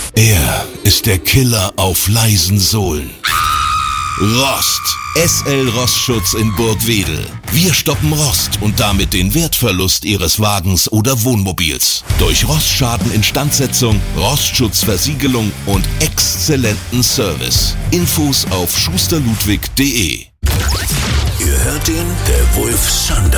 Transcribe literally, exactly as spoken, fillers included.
Er ist der Killer auf leisen Sohlen. Rost. S L Rostschutz in Burgwedel. Wir stoppen Rost und damit den Wertverlust Ihres Wagens oder Wohnmobils. Durch Rostschadeninstandsetzung, Rostschutzversiegelung und exzellenten Service. Infos auf schuster ludwig punkt de. Ihr hört ihn, der Wolf Sander.